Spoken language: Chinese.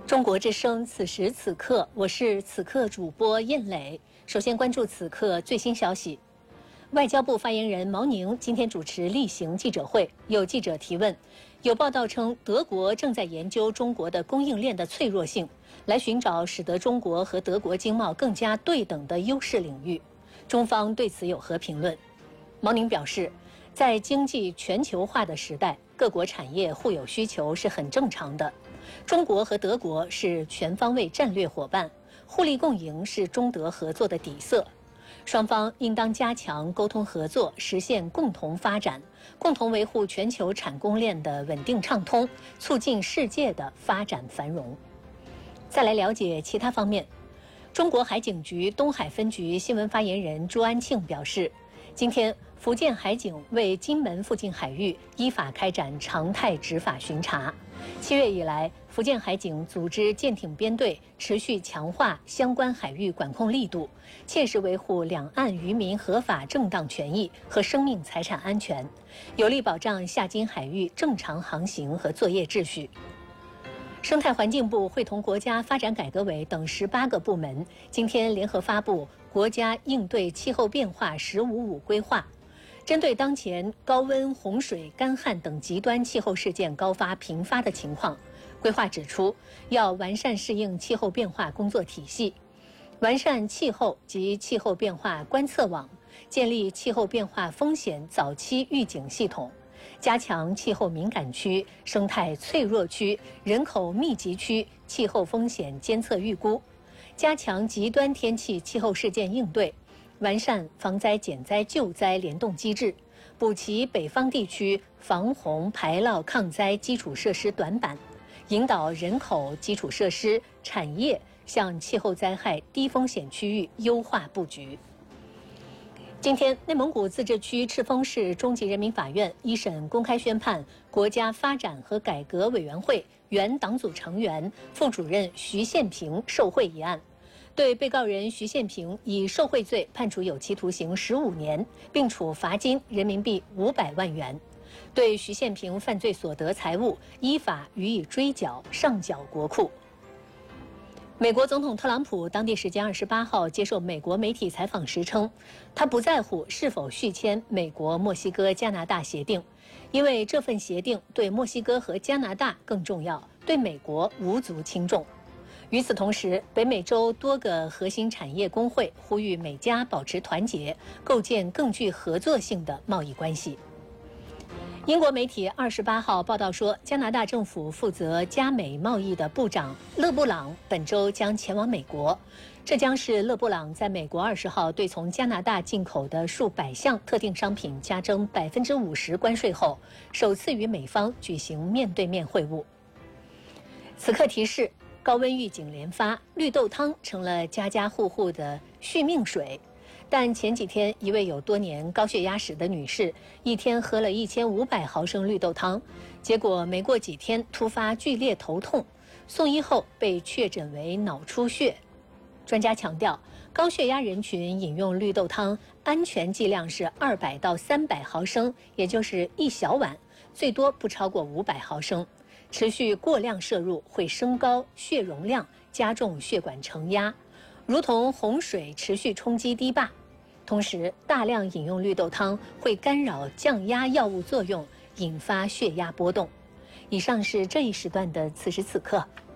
中国之声，此时此刻，我是此刻主播印磊。首先关注此刻最新消息。外交部发言人毛宁今天主持例行记者会，有记者提问，有报道称德国正在研究中国的供应链的脆弱性，来寻找使得中国和德国经贸更加对等的优势领域。中方对此有何评论？毛宁表示，在经济全球化的时代，各国产业互有需求是很正常的。中国和德国是全方位战略伙伴，互利共赢是中德合作的底色。双方应当加强沟通合作，实现共同发展，共同维护全球产供链的稳定畅通，促进世界的发展繁荣。再来了解其他方面，中国海警局东海分局新闻发言人朱安庆表示，今天福建海警为金门附近海域依法开展常态执法巡查。7月以来，福建海警组织舰艇编队，持续强化相关海域管控力度，切实维护两岸渔民合法正当权益和生命财产安全，有力保障下金海域正常航行和作业秩序。生态环境部会同国家发展改革委等18个部门，今天联合发布国家应对气候变化“15+5”规划。针对当前高温、洪水、干旱等极端气候事件高发频发的情况，规划指出，要完善适应气候变化工作体系，完善气候及气候变化观测网，建立气候变化风险早期预警系统，加强气候敏感区、生态脆弱区、人口密集区气候风险监测预估，加强极端天气气候事件应对，完善防灾减灾救灾联动机制，补齐北方地区防洪排涝抗灾基础设施短板，引导人口、基础设施、产业向气候灾害低风险区域优化布局。今天，内蒙古自治区赤峰市中级人民法院一审公开宣判国家发展和改革委员会原党组成员、副主任徐宪平受贿一案，对被告人徐宪平以受贿罪判处有期徒刑15年，并处罚金人民币500万元，对徐宪平犯罪所得财物依法予以追缴，上缴国库。美国总统特朗普当地时间28号接受美国媒体采访时称，他不在乎是否续签美国、墨西哥、加拿大协定，因为这份协定对墨西哥和加拿大更重要，对美国无足轻重。与此同时，北美洲多个核心产业工会呼吁美加保持团结，构建更具合作性的贸易关系。英国媒体28号报道说，加拿大政府负责加美贸易的部长勒布朗本周将前往美国，这将是勒布朗在美国20号对从加拿大进口的数百项特定商品加征50%关税后，首次与美方举行面对面会晤。此刻提示，高温预警连发，绿豆汤成了家家户户的续命水。但前几天，一位有多年高血压史的女士，一天喝了1500毫升绿豆汤，结果没过几天突发剧烈头痛，送医后被确诊为脑出血。专家强调，高血压人群饮用绿豆汤安全剂量是200到300毫升，也就是一小碗，最多不超过500毫升。持续过量摄入会升高血容量，加重血管承压，如同洪水持续冲击堤坝。同时，大量饮用绿豆汤会干扰降压药物作用，引发血压波动。以上是这一时段的此时此刻。